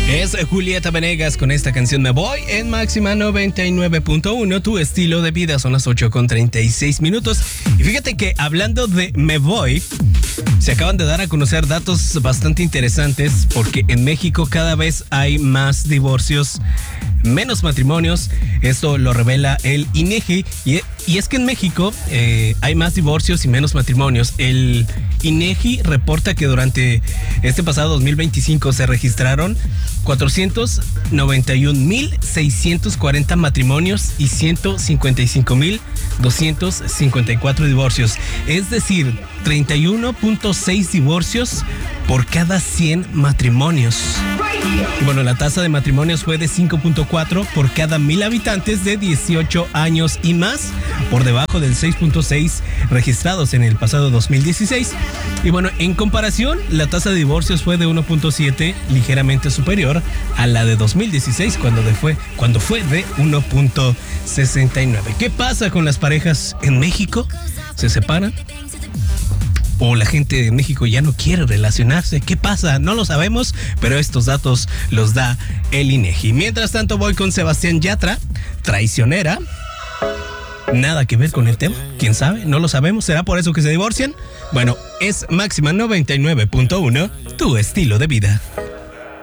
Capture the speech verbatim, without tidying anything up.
Es Julieta Venegas con esta canción Me Voy en Máxima noventa y nueve punto uno, tu estilo de vida. Son las ocho con treinta y seis minutos. Y fíjate que hablando de Me Voy, se acaban de dar a conocer datos bastante interesantes porque en México cada vez hay más divorcios, menos matrimonios. Esto lo revela el INEGI. Y, y es que en México eh, hay más divorcios y menos matrimonios. El INEGI reporta que durante este pasado dos mil veinticinco se registraron cuatrocientos noventa y un mil seiscientos cuarenta matrimonios y ciento cincuenta y cinco mil doscientos cincuenta y cuatro divorcios. Es decir, treinta y uno punto seis divorcios por cada cien matrimonios. Bueno, la tasa de matrimonios fue de cinco punto cuatro por cada mil habitantes de dieciocho años y más, por debajo del seis punto seis registrados en el pasado dos mil dieciséis. Y bueno, en comparación, la tasa de divorcios fue de uno punto siete, ligeramente superior a la de dos mil dieciséis, cuando, de fue, cuando fue de uno punto sesenta y nueve. ¿Qué pasa con las parejas en México? ¿Se separan? ¿O la gente de México ya no quiere relacionarse? ¿Qué pasa? No lo sabemos, pero estos datos los da el INEGI. Mientras tanto, voy con Sebastián Yatra, Traicionera. Nada que ver con el tema, quién sabe, no lo sabemos. ¿Será por eso que se divorcian? Bueno, es Máxima noventa y nueve punto uno, tu estilo de vida.